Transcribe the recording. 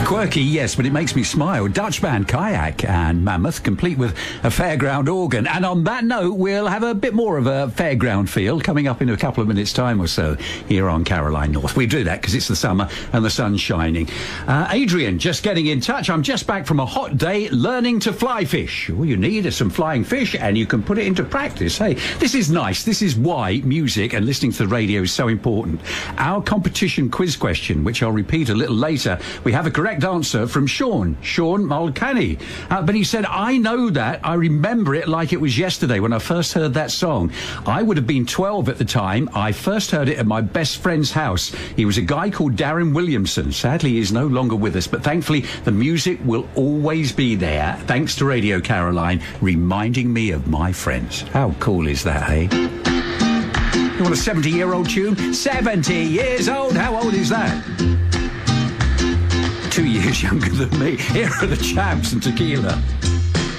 Quirky, yes, but it makes me smile. Dutch band Kayak and Mammoth, complete with a fairground organ. And on that note, we'll have a bit more of a fairground feel coming up in a couple of minutes' time or so here on Caroline North. We do that because it's the summer and the sun's shining. Adrian, just getting in touch. I'm just back from a hot day learning to fly fish. All you need is some flying fish and you can put it into practice. Hey, this is nice. This is why music and listening to the radio is so important. Our competition quiz question, which I'll repeat a little later, we have a correct answer from Sean Mulcahy. But he said, I know that. I remember it like it was yesterday when I first heard that song. I would have been 12 at the time. I first heard it at my best friend's house. He was a guy called Darren Williamson. Sadly, he's no longer with us, but thankfully the music will always be there, thanks to Radio Caroline, reminding me of my friends. How cool is that, eh? You want a 70-year-old tune? 70 years old? How old is that? 2 years younger than me. Here are the Champs and Tequila.